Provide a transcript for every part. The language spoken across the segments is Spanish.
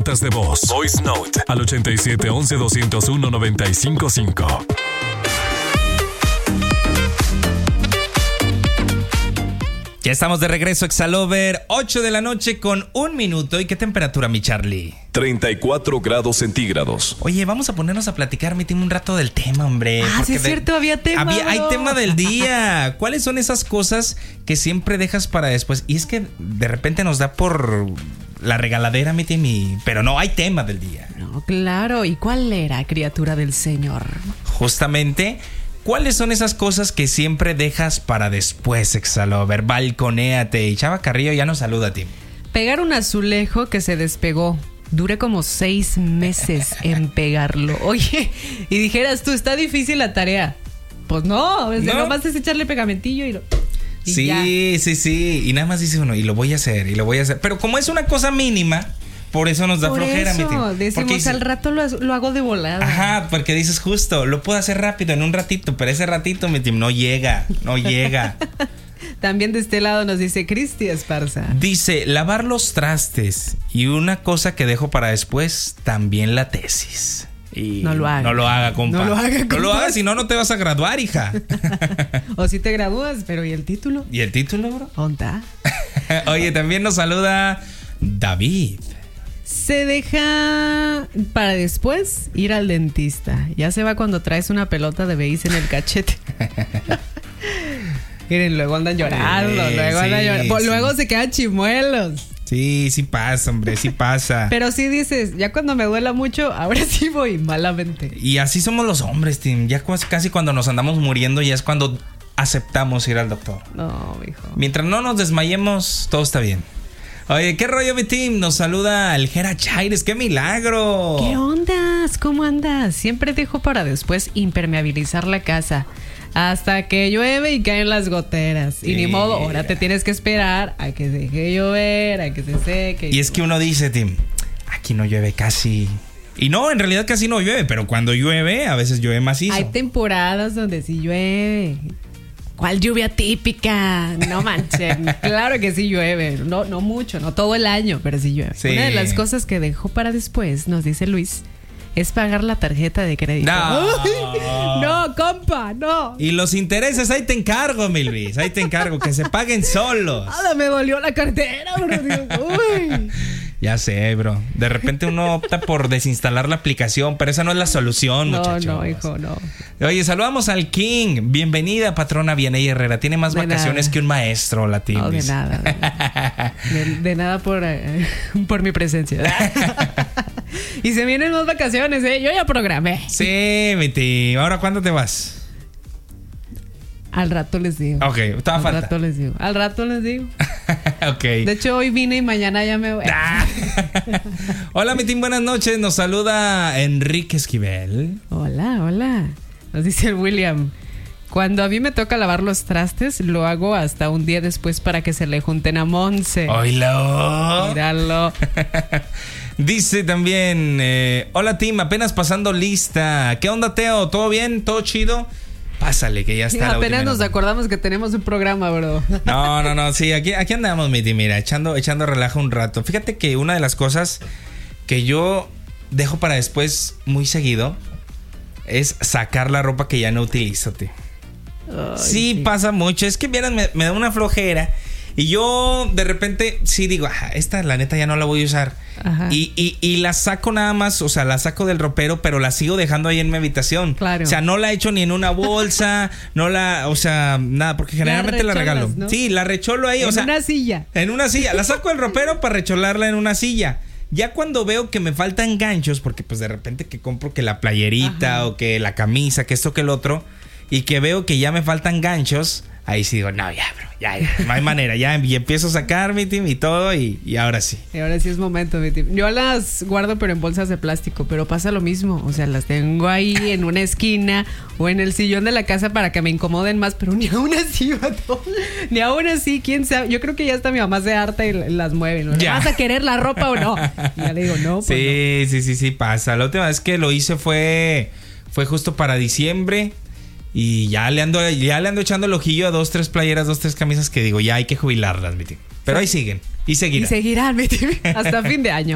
notas de voz. Voice Note al 8711-201-9555. Ya estamos de regreso, Exalover, 8 de la noche con 1 minuto. ¿Y qué temperatura, mi Charlie? 34 grados centígrados. Oye, vamos a ponernos a platicar, mi team, un rato del tema, hombre. Sí es cierto, había tema. Hay tema del día. ¿Cuáles son esas cosas que siempre dejas para después? Y es que de repente nos da por la regaladera, mi team, pero no, hay tema del día. No, claro. ¿Y cuál era, criatura del Señor? Justamente, ¿cuáles son esas cosas que siempre dejas para después, Exalover? Balconéate. Y Chava Carrillo ya nos saluda a ti. Pegar un azulejo que se despegó. Duré como 6 meses en pegarlo. Oye, y dijeras tú, está difícil la tarea. Pues no, nomás es echarle pegamentillo y sí, ya. sí. Y nada más dice uno, y lo voy a hacer. Pero como es una cosa mínima, por eso nos da flojera, mi tío. Decimos, al rato lo hago de volada. Ajá, porque dices justo, lo puedo hacer rápido en un ratito, pero ese ratito, mi tío, no llega. También de este lado nos dice Cristi Esparza. Dice, lavar los trastes. Y una cosa que dejo para después, también la tesis. Y no lo haga. No lo haga, compa. No lo haga, si no te vas a graduar, hija. O si te gradúas, pero ¿y el título? ¿Y el título, bro? ¿Dónde está? Oye, también nos saluda David. Se deja para después ir al dentista. Ya se va cuando traes una pelota de béis en el cachete. Miren, luego andan llorando, luego se quedan chimuelos. Sí pasa, hombre, sí pasa. Pero sí dices, ya cuando me duela mucho, ahora sí voy malamente. Y así somos los hombres, Tim. Ya casi cuando nos andamos muriendo, ya es cuando aceptamos ir al doctor. No, mijo. Mientras no nos desmayemos, todo está bien. Oye, ¿qué rollo, mi team? Nos saluda el Jera Chaires. ¡Qué milagro! ¿Qué ondas? ¿Cómo andas? Siempre dejo para después impermeabilizar la casa hasta que llueve y caen las goteras. Sí. Y ni modo, ahora te tienes que esperar a que deje llover, a que se seque. Y es que uno dice, Tim, aquí no llueve casi. Y no, en realidad casi no llueve, pero cuando llueve, a veces llueve macizo. Hay temporadas donde sí llueve. ¿Cuál lluvia típica? No manchen. Claro que sí llueve. No mucho, no todo el año, pero sí llueve. Sí. Una de las cosas que dejó para después, nos dice Luis, es pagar la tarjeta de crédito. No, compa, no. Y los intereses, ahí te encargo, mi Luis. Ahí te encargo, que se paguen solos. Me dolió la cartera, bro. Uy. Ya sé, bro. De repente uno opta por desinstalar la aplicación, pero esa no es la solución, muchachos. No, hijo, no. Oye, saludamos al King. Bienvenida, patrona Vianey Herrera. Tiene más vacaciones que un maestro, la Tim. No, de nada. De nada por mi presencia. Y se vienen más vacaciones, ¿eh? Yo ya programé. Sí, mi tío. ¿Ahora cuándo te vas? Al rato les digo. Ok, estaba falta. Al rato les digo. Ok. De hecho, hoy vine y mañana ya me voy. Hola, mi team, buenas noches. Nos saluda Enrique Esquivel. Hola. Nos dice el William. Cuando a mí me toca lavar los trastes, lo hago hasta un día después para que se le junten a Monse. ¡Oilo! Míralo. Dice también, hola team, apenas pasando lista. ¿Qué onda, Teo? ¿Todo bien? ¿Todo chido? Pásale, que ya está. Apenas nos acordamos que tenemos un programa, bro. No, sí, aquí andamos, mi team, mira, echando relajo un rato. Fíjate que una de las cosas que yo dejo para después muy seguido es sacar la ropa que ya no utilizo, tío. Sí, pasa mucho. Es que vieran, me da una flojera. Y yo de repente sí digo, esta la neta ya no la voy a usar. Y la saco nada más, o sea, la saco del ropero, pero la sigo dejando ahí en mi habitación. Claro. O sea, no la echo ni en una bolsa, o sea, nada, porque generalmente la regalo. ¿No? Sí, la recholo ahí, en una silla. En una silla. La saco del ropero para recholarla en una silla. Ya cuando veo que me faltan ganchos, porque pues de repente que compro que la playerita o que la camisa, que esto que el otro, y que veo que ya me faltan ganchos, ahí sí digo, no, ya, bro, ya, no hay manera, ya, y empiezo a sacar mi team y todo, y ahora sí. Y ahora sí es momento, mi team. Yo las guardo pero en bolsas de plástico, pero pasa lo mismo, o sea, las tengo ahí en una esquina o en el sillón de la casa para que me incomoden más, pero ni aún así, vato, ni aún así, quién sabe, yo creo que ya hasta mi mamá se harta y las mueve, ¿no? ¿Vas a querer la ropa o no? Y ya le digo, no, pues sí, pasa. La última vez que lo hice fue justo para diciembre. Y ya le ando echando el ojillo a 2-3 playeras, 2-3 camisas que digo, ya hay que jubilarlas, mi tío. Pero ahí siguen. Y seguirán. Y seguirán, mi tío, hasta fin de año.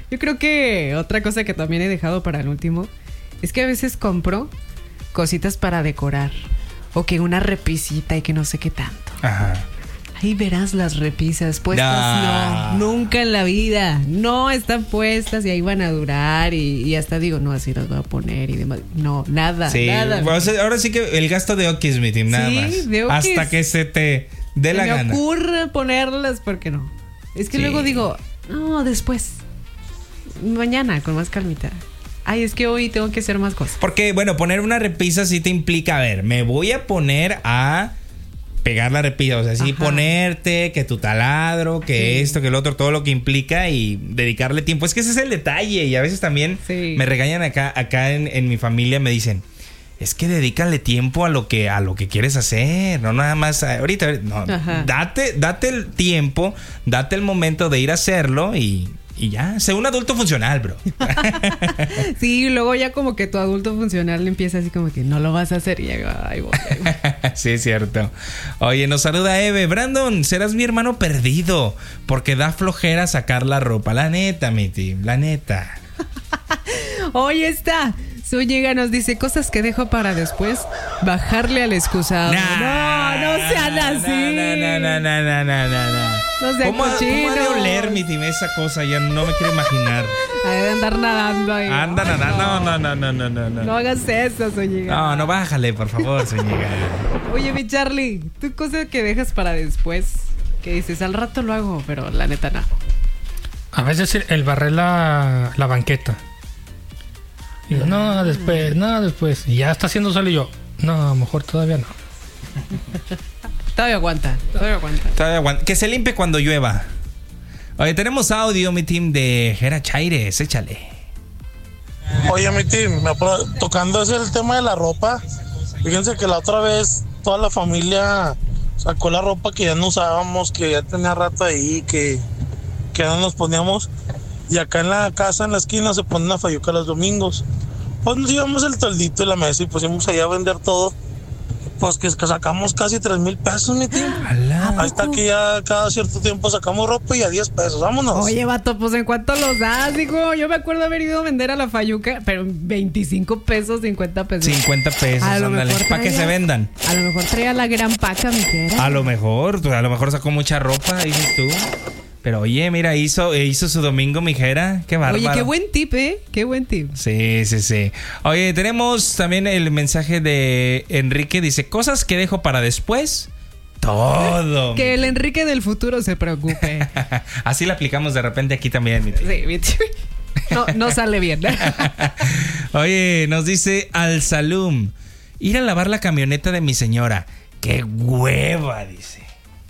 Yo creo que otra cosa que también he dejado para el último es que a veces compro cositas para decorar. O que una repisita y que no sé qué tanto. Ajá. Ahí verás las repisas puestas. No, nunca en la vida. No están puestas y ahí van a durar. Y hasta digo, no, así las voy a poner y demás. No, nada, Sí, nada. o sea, ahora sí que el gasto de Okis, mi team, nada Sí, más. de Okis. Hasta que se te dé la me gana. ocurre ponerlas porque no. Es que Sí. luego digo, no, después. Mañana, con más calmita. Ay, es que hoy tengo que hacer más cosas. Porque, bueno, poner una repisa sí te implica, a ver, me voy a poner a pegar la repisa, o sea, sí Ajá. ponerte, que tu taladro, que Sí. esto, que el otro, todo lo que implica y dedicarle tiempo. Es que ese es el detalle y a veces también Sí. me regañan acá en mi familia, me dicen, es que dedícale tiempo a lo que quieres hacer, no nada más ahorita, no, Ajá. date el tiempo, date el momento de ir a hacerlo y ya, sé un adulto funcional, bro. Sí, luego ya como que tu adulto funcional empieza así como que no lo vas a hacer y ya, ahí voy. Sí, es cierto. Oye, nos saluda Eve. Brandon, serás mi hermano perdido porque da flojera sacar la ropa. La neta, mi team, la neta. Hoy está. Zúñiga nos dice cosas que dejo para después bajarle al excusado. No sean así. No sean ¿Cómo ha de cochinos. oler, mi team, esa cosa? Ya no me quiero imaginar. Ha de andar nadando ahí. Anda, Ay, nada. No. No hagas eso, Zúñiga. No, bájale, por favor, señora. Oye, mi Charlie, ¿tú cosas que dejas para después? Que dices, al rato lo hago, pero la neta no. A veces el barrer la banqueta. Y digo, no, después. Y ya está haciendo sol y yo, no, a lo mejor todavía no. Todavía aguanta. Todavía aguanta. Que se limpie cuando llueva. Oye, tenemos audio, mi team, de Jera Chaires. Échale. Oye, mi team, tocando ese el tema de la ropa. Fíjense que la otra vez toda la familia sacó la ropa que ya no usábamos, que ya tenía rato ahí, que ya no nos poníamos. Y acá en la casa, en la esquina, se pone una fayuca los domingos. Pues nos llevamos el toldito y la mesa y pusimos allá a vender todo. Pues que sacamos casi 3,000 pesos, mi team. Ahí está que ya cada cierto tiempo sacamos ropa y a 10 pesos. Vámonos. Oye, vato, pues ¿en cuánto los das, hijo? Yo me acuerdo haber ido a vender a la Fayuca, pero 25 pesos, 50 pesos. 50 pesos, A lo ándale. mejor Para que traía- se vendan. A lo mejor traía la gran paca, mi Jera. A lo mejor sacó mucha ropa, dices tú. Pero oye, mira, hizo su domingo, mi Jera. Qué bárbaro. Oye, qué buen tip, ¿eh? Qué buen tip. Sí. Oye, tenemos también el mensaje de Enrique. Dice, cosas que dejo para después. Todo. Que el Enrique del futuro se preocupe. Así la aplicamos de repente aquí también, mi tío. Sí, mi tío. No sale bien. Oye, nos dice Al Salum, ir a lavar la camioneta de mi señora. ¡Qué hueva! Dice.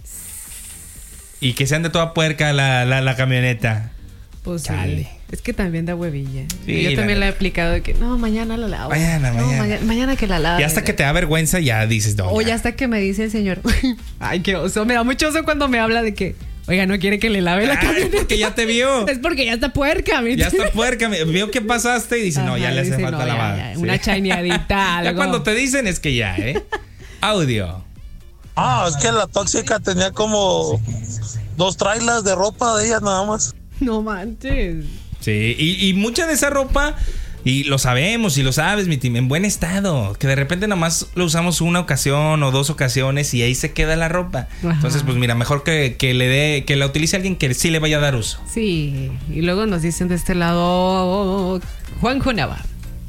Y que se ande toda puerca la camioneta. Pues sí. Chale. Es que también da huevilla. Sí, Yo la también la he neta. aplicado de que no, mañana la lavo. Mañana. Mañana que la lave. Y hasta que te da vergüenza ya dices, no. O ya. ya hasta que me dice el señor. Ay, qué oso. Me da mucho oso cuando me habla de que, oiga, no quiere que le lave la Ay, camioneta. porque ya te vio. Es porque ya está puerca, mi Ya tío. está puerca. Vio que pasaste y dice, no, ya Ajá, le hace dice, falta no, ya, lavada. ya, una chaineadita, Ya algo. cuando te dicen es que ya, ¿eh? Audio. Es que la tóxica tenía como 2 trailers de ropa de ella nada más. No manches. Sí, y mucha de esa ropa, y lo sabemos y lo sabes, mi team, en buen estado. Que de repente nomás lo usamos una ocasión o 2 ocasiones y ahí se queda la ropa. Ajá. Entonces, pues mira, mejor que la utilice alguien que sí le vaya a dar uso. Sí, y luego nos dicen de este lado Juan Jonava.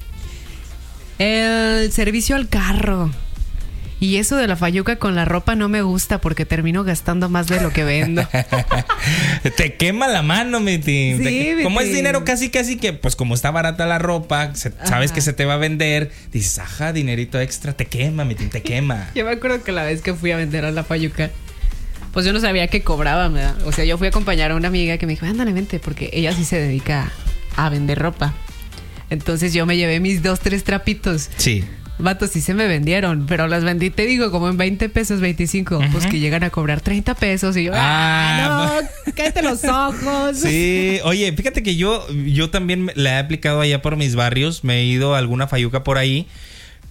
El servicio al carro. Y eso de la fayuca con la ropa no me gusta porque termino gastando más de lo que vendo. Te quema la mano, mi team. Sí, mi como es team. dinero casi que, pues como está barata la ropa, sabes Ajá. que se te va a vender, dices, ajá, dinerito extra, te quema, mi team, te quema. Yo me acuerdo que la vez que fui a vender a la fayuca, pues yo no sabía que cobraban, ¿verdad? O sea, yo fui a acompañar a una amiga que me dijo, ándale, vente, porque ella sí se dedica a vender ropa. Entonces yo me llevé mis 2, 3 trapitos. Sí. Vatos, sí se me vendieron, pero las vendí, te digo, como en 20 pesos, 25. Pues que llegan a cobrar 30 pesos y yo, no, cállate los ojos. Sí, oye, fíjate que yo también la he aplicado allá por mis barrios, me he ido a alguna fayuca por ahí,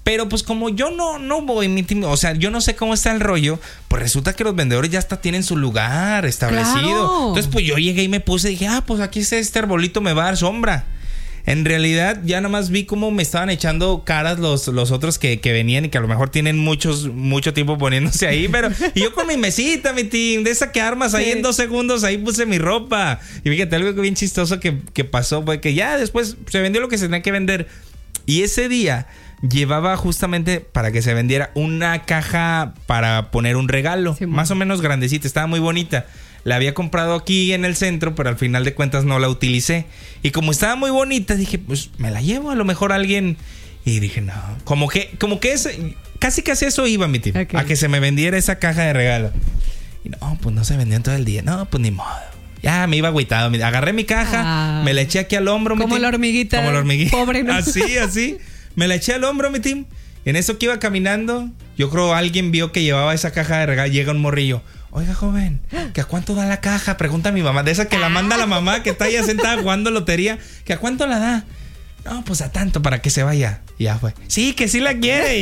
Pero pues como yo no voy, o sea, yo no sé cómo está el rollo, pues resulta que los vendedores ya hasta tienen su lugar establecido. Claro. Entonces pues yo llegué y me puse y dije, pues aquí está este arbolito, me va a dar sombra. En realidad ya nada más vi cómo me estaban echando caras los otros que venían y que a lo mejor tienen mucho tiempo poniéndose ahí, pero y yo con mi mesita, mi team, de esa que armas ahí en 2 segundos, ahí puse mi ropa. Y fíjate, algo bien chistoso que pasó fue que ya después se vendió lo que se tenía que vender. Y ese día llevaba justamente para que se vendiera una caja para poner un regalo, más o menos grandecita, estaba muy bonita. La había comprado aquí en el centro, pero al final de cuentas no la utilicé. Y como estaba muy bonita, dije, pues me la llevo, a lo mejor alguien. Y dije, no, como que es, casi eso iba, mi tío, a que se me vendiera esa caja de regalo. Y no, pues no se vendió en todo el día. No, pues ni modo. Ya me iba agüitado. Agarré mi caja, me la eché aquí al hombro, como la hormiguita. Como la hormiguita. Pobre, ¿no? Así. Me la eché al hombro, mi team. En eso que iba caminando, yo creo alguien vio que llevaba esa caja de regalo. Llega un morrillo. Oiga, joven, ¿que a cuánto da la caja? Pregunta a mi mamá. De esa que la manda la mamá que está allá sentada jugando lotería. ¿Que a cuánto la da? No, pues a tanto para que se vaya. Y ya fue. Sí, que sí la quiere.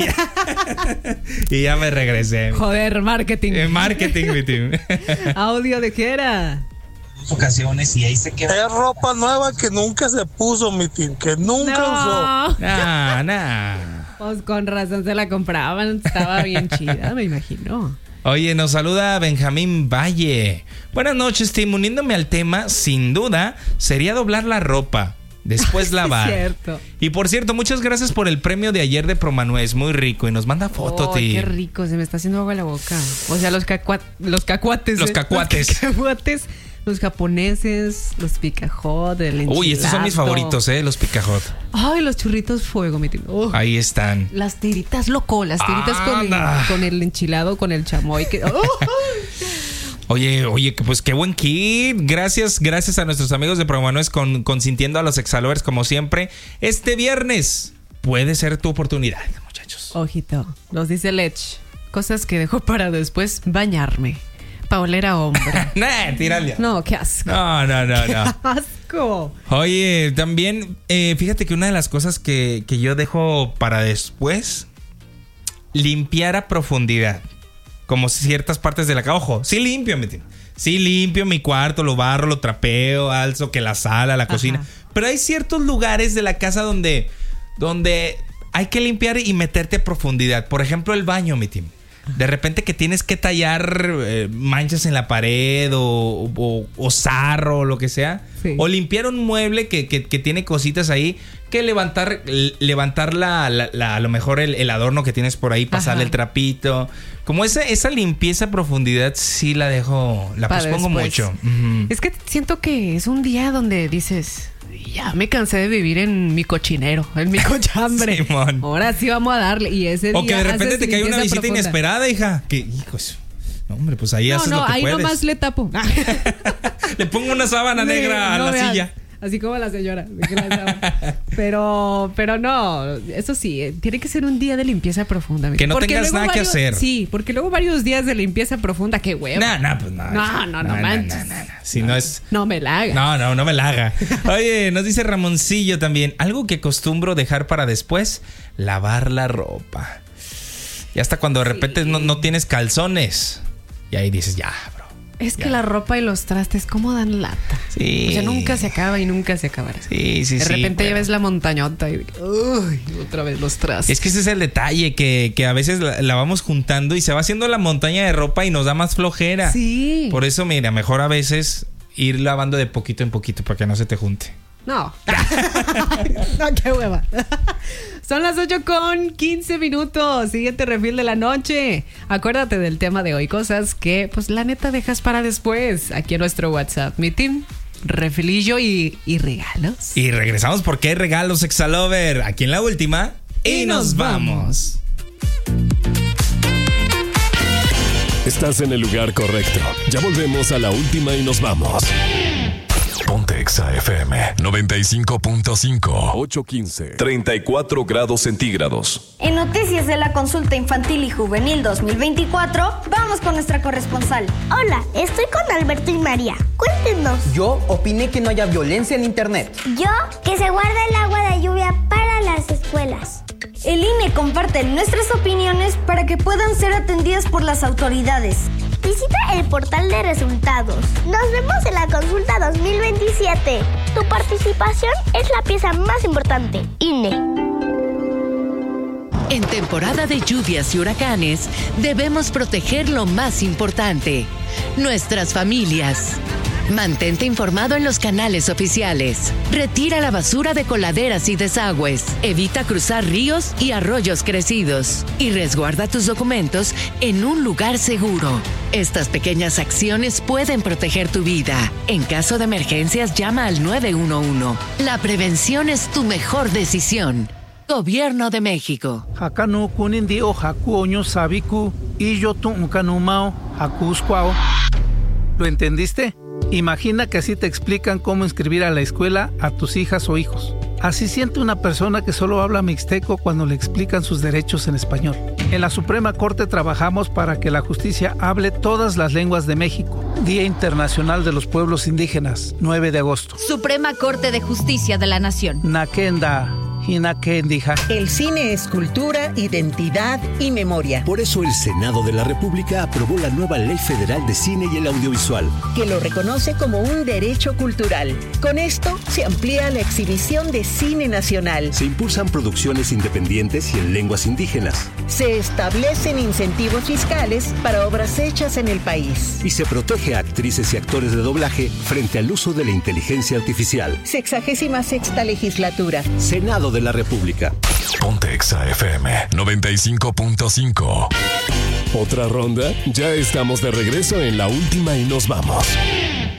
Y ya me regresé. Joder, marketing. Marketing, mi team. Audio de qué era. Ocasiones y ahí se queda. Es ropa nueva que nunca se puso, mi team, que nunca usó. Nah. Pues con razón se la compraban. Estaba bien chida, me imagino. Oye, nos saluda Benjamín Valle. Buenas noches, Tim. Uniéndome al tema, sin duda, sería doblar la ropa, después lavar. Cierto. Y por cierto, muchas gracias por el premio de ayer de Promanuez. Muy rico. Y nos manda foto, Tim. Qué rico, se me está haciendo agua la boca. O sea, los cacuates. Los cacahuates. Los japoneses, los picajot, el enchilato. Uy, estos son mis favoritos, los picajot. Ay, los churritos fuego, mi tío. Ahí están. Las tiritas, loco, las tiritas con el enchilado, con el chamoy. Oye, pues qué buen kit. Gracias a nuestros amigos de Promanuez consintiendo a los exalovers como siempre. Este viernes puede ser tu oportunidad, muchachos. Ojito, nos dice Lech. Cosas que dejo para después bañarme. Pa' oler a hombre. Tírale. No, qué asco. No. Qué asco. Oye, también, fíjate que una de las cosas que yo dejo para después, limpiar a profundidad. Como ciertas partes de la casa. Ojo, sí limpio, mi cuarto, lo barro, lo trapeo, alzo que la sala, la cocina. Pero hay ciertos lugares de la casa donde hay que limpiar y meterte a profundidad. Por ejemplo, el baño, mi team. De repente que tienes que tallar manchas en la pared o sarro o lo que sea. Sí. O limpiar un mueble que tiene cositas ahí. Que levantar a lo mejor el adorno que tienes por ahí, pasarle el trapito. Como esa limpieza a profundidad sí la dejo, la pospongo mucho. Es que siento que es un día donde dices... Ya me cansé de vivir en mi cochinero, en mi cochambre. Simón. Ahora sí vamos a darle. Y ese día o que de repente te cae una visita inesperada, hija. Que hijos. No, hombre, pues ahí haces lo que puedes. No, ahí nomás le tapo. Le pongo una sábana negra a la silla. Así como la señora. Pero no, eso sí, tiene que ser un día de limpieza profunda. Que no tengas nada que hacer. Sí, porque luego varios días de limpieza profunda, qué hueva. No manches. Si no es... No me la haga. No me la haga. Oye, nos dice Ramoncillo también. Algo que acostumbro dejar para después, lavar la ropa. Y hasta cuando de repente no tienes calzones. Y ahí dices, ya, bro. Es que la ropa y los trastes, ¿cómo dan lata? Sí. O sea, nunca se acaba y nunca se acabará. Sí. De repente ya ves la montañota y uy, otra vez los trastes. Es que ese es el detalle, que a veces la vamos juntando y se va haciendo la montaña de ropa y nos da más flojera. Sí. Por eso, mira, mejor a veces ir lavando de poquito en poquito para que no se te junte. No. No, qué hueva. Son las 8:15. Siguiente refil de la noche. Acuérdate del tema de hoy. Cosas que, pues, la neta dejas para después. Aquí en nuestro WhatsApp. Mi team, refilillo y regalos. Y regresamos porque hay regalos, Exalover. Aquí en la última. Y nos vamos. Estás en el lugar correcto. Ya volvemos a la última y nos vamos. Ponte Exa FM 95.5 815 34 grados centígrados. En noticias de la consulta infantil y juvenil 2024, vamos con nuestra corresponsal. Hola, estoy con Alberto y María. Cuéntenos. Yo opiné que no haya violencia en internet. Yo, que se guarda el agua de lluvia para las escuelas. El INE comparte nuestras opiniones para que puedan ser atendidas por las autoridades. Visita el portal de resultados. Nos vemos en la consulta 2027. Tu participación es la pieza más importante. INE. En temporada de lluvias y huracanes, debemos proteger lo más importante, nuestras familias. Mantente informado en los canales oficiales. Retira la basura de coladeras y desagües. Evita cruzar ríos y arroyos crecidos. Y resguarda tus documentos en un lugar seguro. Estas pequeñas acciones pueden proteger tu vida. En caso de emergencias, llama al 911. La prevención es tu mejor decisión. Gobierno de México. Hakanu kunindi o haku oño sabiku y yo tu unkanumao hakuskwao. ¿Lo entendiste? Imagina que así te explican cómo inscribir a la escuela a tus hijas o hijos. Así siente una persona que solo habla mixteco cuando le explican sus derechos en español. En la Suprema Corte trabajamos para que la justicia hable todas las lenguas de México. Día Internacional de los Pueblos Indígenas, 9 de agosto. Suprema Corte de Justicia de la Nación. Nakenda. El cine es cultura, identidad y memoria. Por eso el Senado de la República aprobó la nueva Ley Federal de Cine y el Audiovisual, que lo reconoce como un derecho cultural. Con esto se amplía la exhibición de cine nacional. Se impulsan producciones independientes y en lenguas indígenas. Se establecen incentivos fiscales para obras hechas en el país. Y se protege a actrices y actores de doblaje frente al uso de la inteligencia artificial. 66ª legislatura. Senado de la República. Ponte Exa FM 95.5. ¿Otra ronda? Ya estamos de regreso en la última y nos vamos.